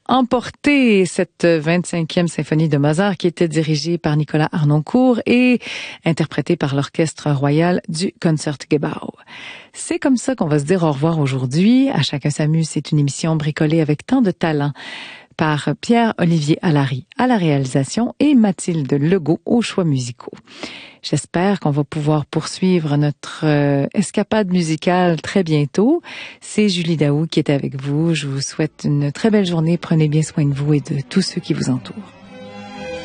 emporté cette 25e symphonie de Mozart qui était dirigée par Nicolas Harnoncourt et interprétée par l'Orchestre royal du Concertgebouw. C'est comme ça qu'on va se dire au revoir aujourd'hui. À chacun s'amuse, c'est une émission bricolée avec tant de talent par Pierre-Olivier Allary à la réalisation et Mathilde Legault aux choix musicaux. J'espère qu'on va pouvoir poursuivre notre escapade musicale très bientôt. C'est Julie Daou qui est avec vous. Je vous souhaite une très belle journée. Prenez bien soin de vous et de tous ceux qui vous entourent.